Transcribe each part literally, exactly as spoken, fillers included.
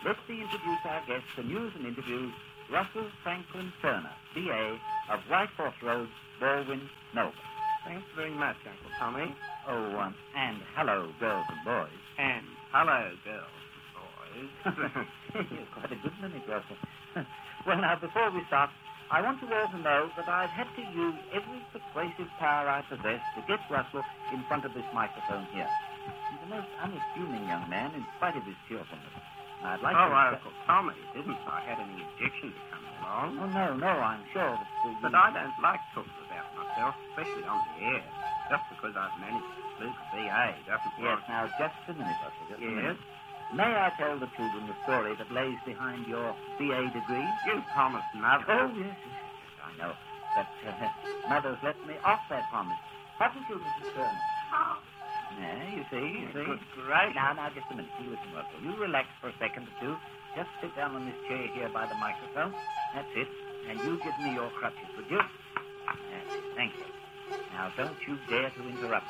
let me introduce our guest for news and interviews, Russell Franklin Turner, B A of White Horse Road, Baldwin, Melbourne. Thanks very much, Uncle Tommy. Oh, um, and hello, girls and boys. And hello, girls and boys. You're quite a good mimic, Russell. Well, now, before we start, I want you all to know that I've had to use every persuasive power I possess to get Russell in front of this microphone here. He's a most unassuming young man, in spite of his cheerfulness. I'd like oh, to... Uncle Tommy didn't I had any objection to coming along. Oh, no, no, I'm sure that... Uh, but I don't like talking about myself, especially on the air. Just because I've managed to fluke a B A doesn't Yes, work. now, just a minute, Russell, just yes? a minute. May I tell the children the story that lays behind your B A degree? You promised mother. Oh, yes, yes, I know. But uh, Mother's let me off that promise. Haven't you, Missus Turner? Oh. Yeah, you see, you see. Good, great. Now, now, just a minute. You listen, Russell. You relax for a second or two. Just sit down on this chair here by the microphone. That's it. And you give me your crutches, would you? Yes, thank you. Now, don't you dare to interrupt.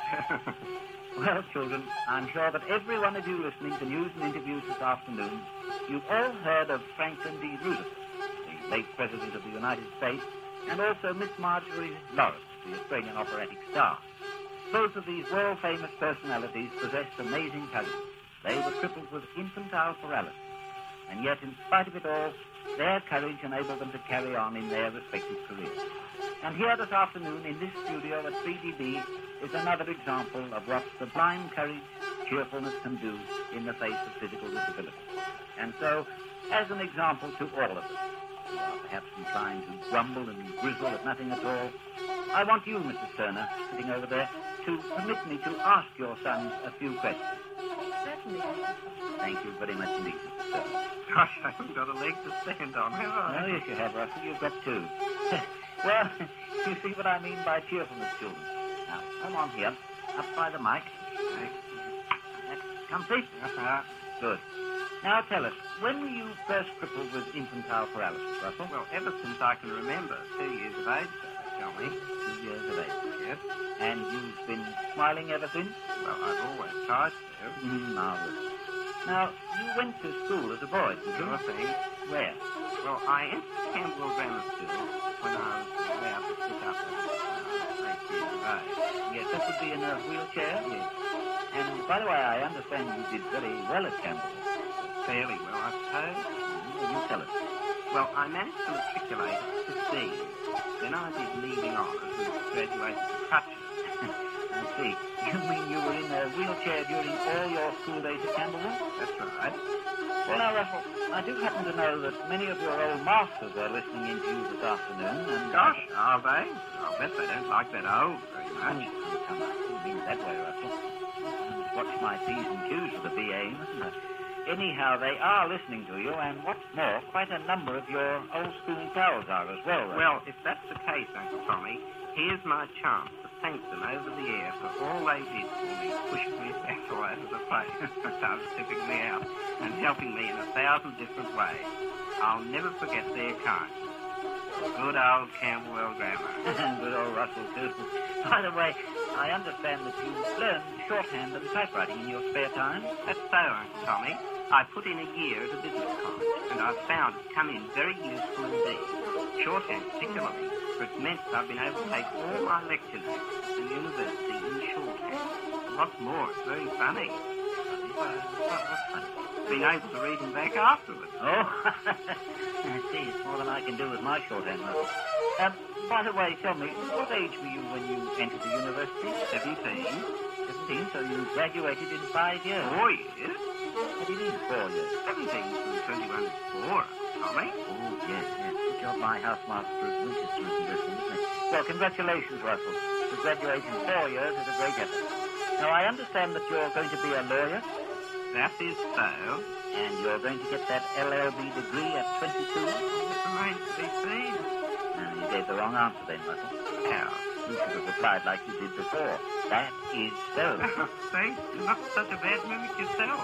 Well, children, I'm sure that every one of you listening to news and interviews this afternoon, you've all heard of Franklin D. Roosevelt, the late President of the United States, and also Miss Marjorie Lawrence, the Australian operatic star. Both of these world-famous personalities possessed amazing courage. They were crippled with infantile paralysis. And yet, in spite of it all, their courage enabled them to carry on in their respective careers. And here this afternoon, in this studio at three D B, is another example of what sublime courage, cheerfulness can do in the face of physical disability. And so, as an example to all of us, who are perhaps inclined to grumble and grizzle at nothing at all, I want you, Missus Turner, sitting over there, to permit me to ask your sons a few questions. Certainly. Thank you very much indeed, Missus Turner. Gosh, I haven't got a leg to stand on, have I? Oh, yes, you have, Russell. You've got two. Well, you see what I mean by cheerfulness, children. Now, come on here, up by the mic. That's comfy. Uh-huh. Good. Now, tell us, when were you first crippled with infantile paralysis, Russell? Well, ever since I can remember, two years of age, tell me. Two years of age. Yes. And you've been smiling ever since? Well, I've always tried to. Mm, marvelous. Now, you went to school as a boy, did you? Sure thing. Where? Well, I entered Campbell Grammar School when I was about to pick up at uh, eight years of age. Yes, that would be in a wheelchair? Yes. And, by the way, I understand you did very well at Campbell. Fairly well, I suppose. Mm, will you tell us? Well, I managed to matriculate at fifteen. Then I did leaving honours and graduated to crutches. I see. You mean you were in a wheelchair during all your school days at Camberwell? That's right. Well, now, Russell, I do happen to know that many of your old masters are listening in to you this afternoon, and... Gosh, are they? I'll bet they don't like that old very much. Oh, come on, I didn't mean it that way, Russell. I must watch my P's and Q's with the B A, mustn't I? Anyhow, they are listening to you, and what's more, quite a number of your old school pals are as well. Russell. Well, if that's the case, Uncle Tommy, here's my chance to thank them over the air for all they did for me, pushing me back all over the place, so tipping me out, and helping me in a thousand different ways. I'll never forget their kindness. Good old Camberwell Grammar. And good old Russell, too. By the way, I understand that you learned shorthand and typewriting in your spare time. That's so, Uncle Tommy. I put in a year at a business college, and I've found it's come in very useful indeed. Shorthand particularly, for it's meant that I've been able to take all my lecture notes at the university in shorthand. What's more, it's very funny. What's funny? Being able to read them back afterwards. Oh, I see. It's more than I can do with my shorthand, Russell. Uh, by the way, tell me, what age were you when you entered the university? Seventeen. Seventeen, so you graduated in five years. Four years? What do you mean, four years? Seventeen from twenty-one is four, Tommy. Oh, yes, yes. Good job my housemaster at Winchester isn't listening, isn't it? Well, congratulations, Russell. To graduate in four years is a great effort. Now, I understand that you're going to be a lawyer. That is so. And you're going to get that L L B degree at twenty-two? It remains to be seen. No, you gave the wrong answer then, Russell. How? You should have replied like you did before. That is so. Thanks. You're not such a bad mimic yourself.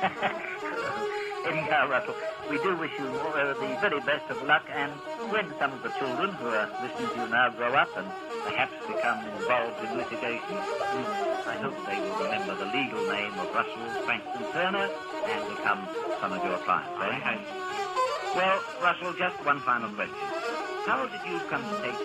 Anyhow, Russell, we do wish you uh, the very best of luck, and when some of the children who are listening to you now grow up and perhaps become involved in litigation, I hope they will remember the legal name of Russell Frankston Turner and become some of your clients, eh? I hope. Well, Russell, just one final question. How did you come to take